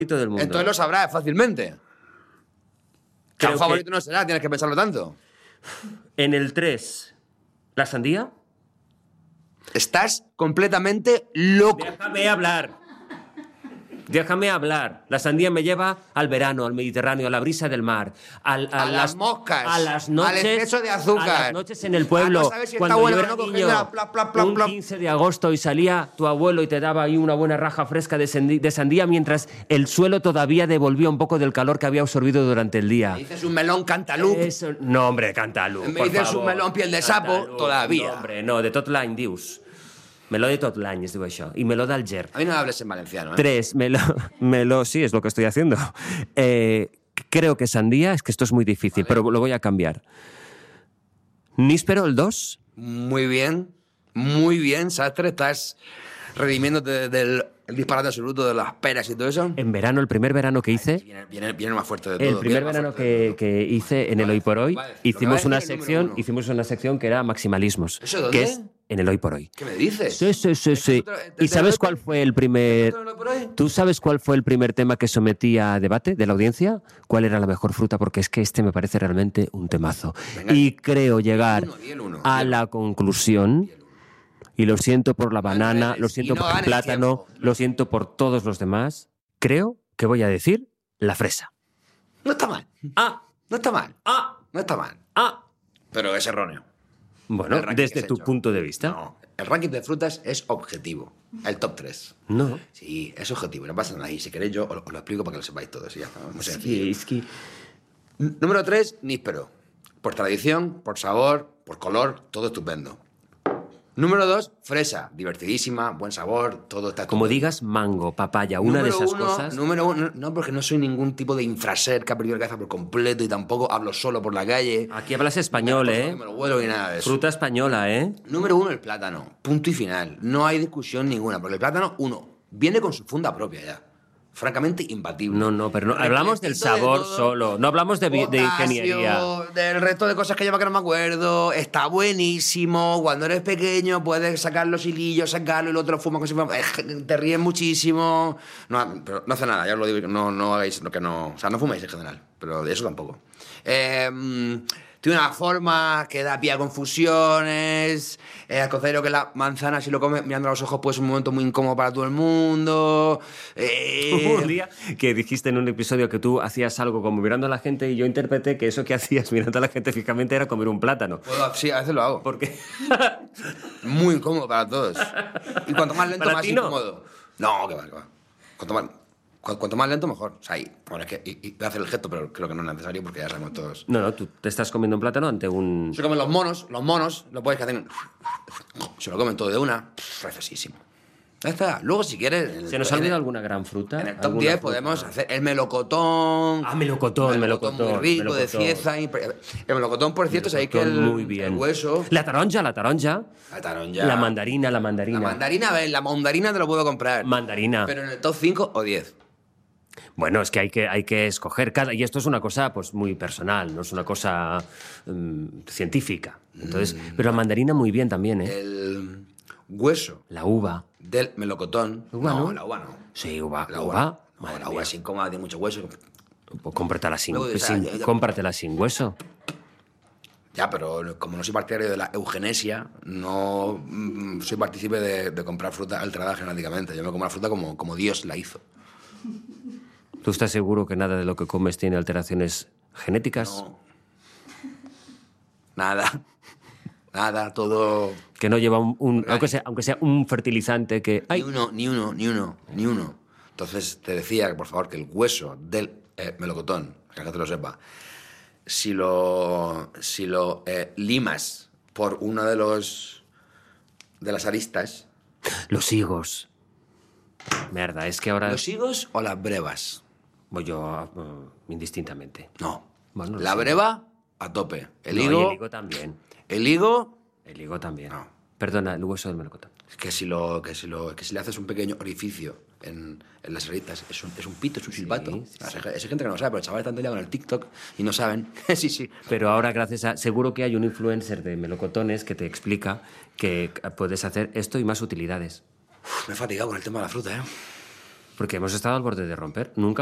del mundo. Entonces lo sabrás fácilmente. Que Creo un favorito no será, tienes que pensarlo tanto. En el 3, la sandía. Estás completamente loco. Déjame hablar. La sandía me lleva al verano, al Mediterráneo, a la brisa del mar, A las moscas, a las noches, al exceso de azúcar, a las noches en el pueblo. a no saber si cuando está bueno yo o era no, niño, cogerla, plap, plap, plap, un plap. 15 de agosto y salía tu abuelo y te daba ahí una buena raja fresca de sandía mientras el suelo todavía devolvía un poco del calor que había absorbido durante el día. Me dices un melón cantalup. Eso, no, hombre, Cantalup. Me por dices favor. un melón piel de sapo, Cantalup, todavía. No, hombre, no, de tot l'any dius. Meló de tot l'any, es diu això. I meló d'Alger. A mí no me hables en valenciano, ¿eh? 3, meló, sí, es lo que estoy haciendo. Creo que sandía, es que esto es muy difícil, pero lo voy a cambiar. Níspero, el 2. Muy bien, Sastre. Estás redimiéndote del disparate absoluto de las peras y todo eso. En verano, el primer verano que hice, Viene más fuerte de todo. el primer viene más verano fuerte de todo. que hice en el Hoy por Hoy, vale. Lo que hicimos va a una decir el número uno. hicimos una sección que era maximalismos. ¿Eso dónde? Que es en el Hoy por Hoy. ¿Qué me dices? Sí. ¿Y sabes cuál fue el primer... ¿Tú sabes cuál fue el primer tema que sometí a debate de la audiencia? ¿Cuál era la mejor fruta? Porque es que este me parece realmente un temazo. Venga. Y creo llegar Di el uno. a la conclusión, y lo siento por la banana, lo Y siento no por el ganes plátano, tiempo. lo siento por todos los demás, creo que voy a decir la fresa. No está mal. Ah, No está mal. ah, No está mal. ah. Pero es erróneo. Bueno, El ranking que desde has tu hecho. punto de vista. No. El ranking de frutas es objetivo. El top 3. No. Sí, es objetivo. No pasa nada. Y si queréis yo os lo explico para que lo sepáis todos. Y ya está. Muy Sí, sencillo. es que... Número 3, níspero. Por tradición, por sabor, por color, todo estupendo. Número 2, fresa. Divertidísima, buen sabor, todo está Como estupendo. digas mango, papaya, una de Número esas uno, cosas... Número 1, no, porque no soy ningún tipo de infraser que ha perdido la cabeza por completo y tampoco hablo solo por la calle. Aquí hablas español, No me lo huelo ni nada de eso. Fruta española, ¿eh? Número 1, el plátano. Punto y final. No hay discusión ninguna, porque el plátano, viene con su funda propia ya. Francamente imbatible. No, pero no, hablamos del Repletito de sabor todo. solo, no hablamos de Potasio, ingeniería. Del resto de cosas que lleva que no me acuerdo. Está buenísimo. Cuando eres pequeño puedes sacar los hilillos, sacarlo y el otro fuma con si fuera- Te ríes muchísimo. No, pero no hace nada, ya os lo digo. No hagáis lo que no. O sea, no fuméis en general, pero de eso tampoco. Tiene una forma que da pie a confusiones. Considero que la manzana, si lo comes mirando a los ojos, pues es un momento muy incómodo para todo el mundo. Hubo un día que dijiste en un episodio que tú hacías algo como mirando a la gente y yo interpreté que eso que hacías mirando a la gente fijamente era comer un plátano. Sí, a veces lo hago. Porque Muy incómodo para todos. Y cuanto más lento, ¿Para más ti no? incómodo. No, que va. Cuanto más lento, mejor. O sea, bueno, es que y voy a hacer el gesto, pero creo que no es necesario porque ya sabemos todos. no, tú te estás comiendo un plátano ante un... Se comen los monos, lo puedes que hacen. Se lo comen todo de una. Refresísimo. Ya está. Luego, si quieres. ¿Se nos ha olvidado alguna gran fruta? En el top ¿Alguna 10 fruta? podemos hacer el melocotón. Ah, melocotón. Muy rico, de cieza. El melocotón, por cierto, sabéis que Muy bien. el hueso. La taronja. La taronja. La mandarina. La mandarina, a ver, la mandarina te lo puedo comprar. Mandarina. Pero en el top 5 o 10. Bueno, es que hay que escoger cada... Y esto es una cosa pues muy personal, no es una cosa científica. Entonces, pero la mandarina muy bien también, ¿eh? El hueso La uva. del melocotón. ¿Uva no? La uva no. Sí, uva. La uva. uva. No, Madre la uva mía. es incómoda, tiene mucho hueso. Pues cómpratela sin, Luego, o sea, cómpratela sin hueso. Ya, pero como no soy partidario de la eugenesia, no soy partícipe de comprar fruta alterada genéticamente. Yo me como la fruta como Dios la hizo. ¿Tú estás seguro que nada de lo que comes tiene alteraciones genéticas? No. Nada, todo... Que no lleva aunque sea un fertilizante que... ¡Ay! Ni uno. Entonces te decía, por favor, que el hueso del melocotón, que te lo sepa, si lo limas por uno de las aristas... Los higos. Mierda, es que ahora... ¿Los higos o las brevas? Voy yo indistintamente. No. Bueno, La sí. breva, a tope. El No, y higo... el higo también. El higo... El higo también. No. Perdona, el hueso del melocotón. Es que si le haces un pequeño orificio en las aristas, es un pito, es un silbato. sí, Es gente que no lo sabe, pero el chaval está liado con el TikTok y no saben. Sí. Pero ahora, gracias a... Seguro que hay un influencer de melocotones que te explica que puedes hacer esto y más utilidades. Me he fatigado con el tema de la fruta, ¿eh? porque hemos estado al borde de romper. Nunca